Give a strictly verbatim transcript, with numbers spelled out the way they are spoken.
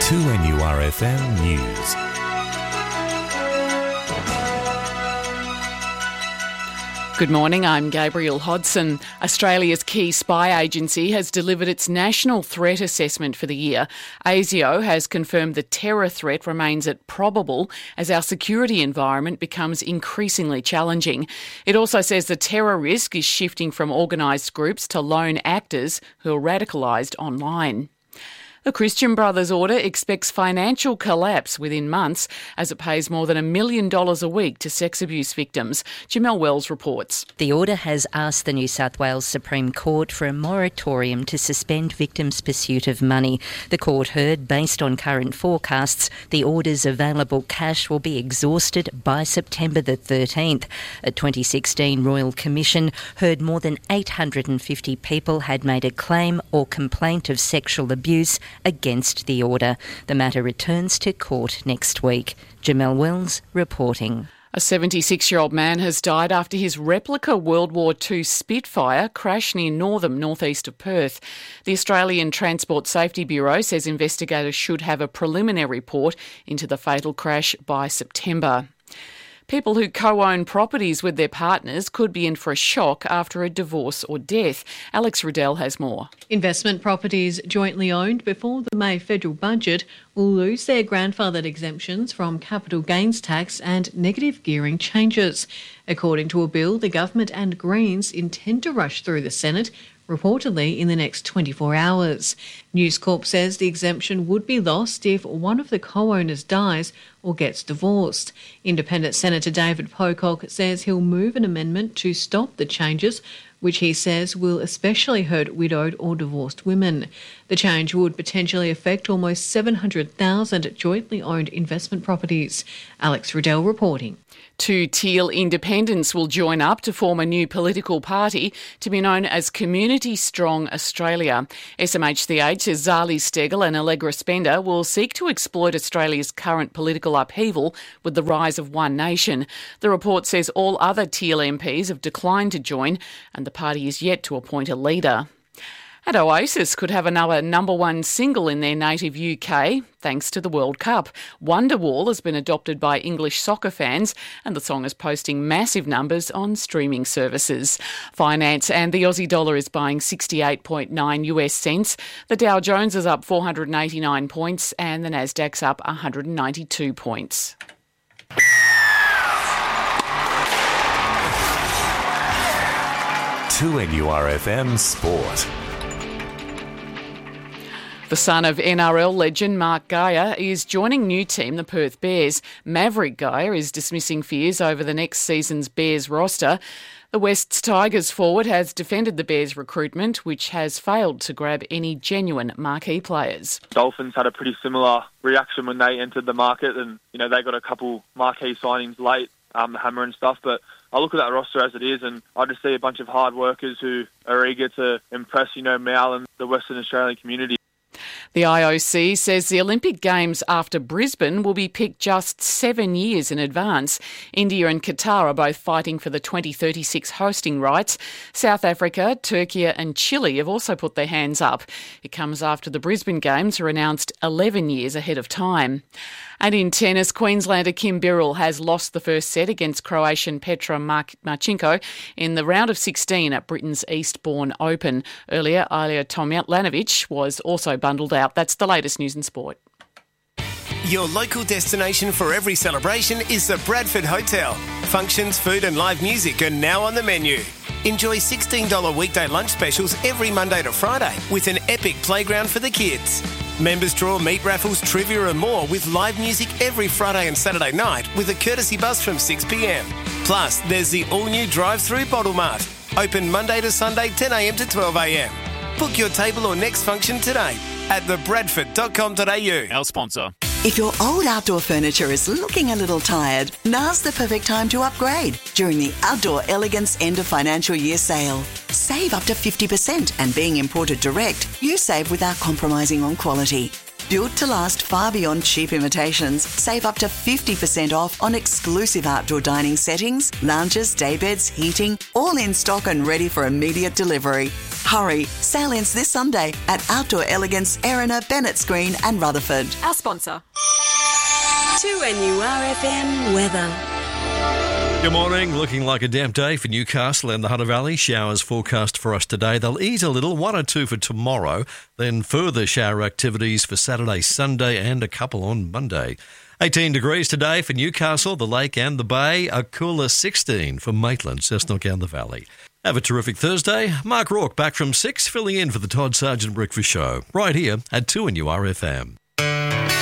two N U R F M News. Good morning, I'm Gabrielle Hodson. Australia's key spy agency has delivered its national threat assessment for the year. ASIO has confirmed the terror threat remains at probable as our security environment becomes increasingly challenging. It also says the terror risk is shifting from organised groups to lone actors who are radicalised online. The Christian Brothers Order expects financial collapse within months as it pays more than a million dollars a week to sex abuse victims. Jamelle Wells reports. The order has asked the New South Wales Supreme Court for a moratorium to suspend victims' pursuit of money. The court heard, based on current forecasts, the order's available cash will be exhausted by September the thirteenth. A twenty sixteen Royal Commission heard more than eight hundred fifty people had made a claim or complaint of sexual abuse against the order. The matter returns to court next week. Jamelle Wells reporting. A seventy-six-year-old man has died after his replica World War Two Spitfire crashed near Northam, northeast of Perth. The Australian Transport Safety Bureau says investigators should have a preliminary report into the fatal crash by September. People who co-own properties with their partners could be in for a shock after a divorce or death. Alex Riddell has more. Investment properties jointly owned before the May federal budget will lose their grandfathered exemptions from capital gains tax and negative gearing changes. According to a bill, the government and Greens intend to rush through the Senate, reportedly in the next twenty-four hours. News Corp says the exemption would be lost if one of the co-owners dies or gets divorced. Independent Senator David Pocock says he'll move an amendment to stop the changes, which he says will especially hurt widowed or divorced women. The change would potentially affect almost seven hundred thousand jointly owned investment properties. Alex Riddell reporting. Two Teal independents will join up to form a new political party to be known as Community Strong Australia. S M H C H says Zali Steggall and Allegra Spender will seek to exploit Australia's current political upheaval with the rise of One Nation. The report says all other Teal M Ps have declined to join and the party is yet to appoint a leader. And Oasis could have another number one single in their native U K thanks to the World Cup. Wonderwall has been adopted by English soccer fans and the song is posting massive numbers on streaming services. Finance and the Aussie dollar is buying sixty-eight point nine US cents. The Dow Jones is up four hundred eighty-nine points and the Nasdaq's up one hundred ninety-two points. two N U R F M Sport. The son of N R L legend Mark Geyer is joining new team, the Perth Bears. Maverick Geyer is dismissing fears over the next season's Bears roster. The West's Tigers forward has defended the Bears recruitment, which has failed to grab any genuine marquee players. Dolphins had a pretty similar reaction when they entered the market and, you know, they got a couple marquee signings late, um, the Hammer and stuff, but I look at that roster as it is and I just see a bunch of hard workers who are eager to impress, you know, Mal and the Western Australian community. The I O C says the Olympic Games after Brisbane will be picked just seven years in advance. India and Qatar are both fighting for the twenty thirty-six hosting rights. South Africa, Turkey and Chile have also put their hands up. It comes after the Brisbane Games are announced eleven years ahead of time. And in tennis, Queenslander Kim Birrell has lost the first set against Croatian Petra Marchenko in the round of sixteen at Britain's Eastbourne Open. Earlier, Ilya Tomljanovic was also bundled out. That's the latest news and sport. Your local destination for every celebration is the Bradford Hotel. Functions, food and live music are now on the menu. Enjoy sixteen dollars weekday lunch specials every Monday to Friday with an epic playground for the kids. Members draw meat raffles, trivia and more with live music every Friday and Saturday night with a courtesy bus from six p m. Plus, there's the all-new drive-through Bottle Mart. Open Monday to Sunday ten a m to twelve a m. Book your table or next function today at the bradford dot com dot a u. Our sponsor. If your old outdoor furniture is looking a little tired, now's the perfect time to upgrade during the Outdoor Elegance End of Financial Year sale. Save up to fifty percent and being imported direct, you save without compromising on quality. Built to last far beyond cheap imitations, save up to fifty percent off on exclusive outdoor dining settings, lounges, daybeds, heating, all in stock and ready for immediate delivery. Hurry, sale ends this Sunday at Outdoor Elegance, Erina, Bennetts Green and Rutherford. Our sponsor. two N U R F M weather. Good morning. Looking like a damp day for Newcastle and the Hunter Valley. Showers forecast for us today. They'll ease a little, one or two for tomorrow. Then further shower activities for Saturday, Sunday and a couple on Monday. eighteen degrees today for Newcastle, the Lake and the Bay. A cooler sixteen for Maitland, Cessnock and the Valley. Have a terrific Thursday. Mark Rourke back from six, filling in for the Todd Sargent Breakfast Show, right here at two N U R F M.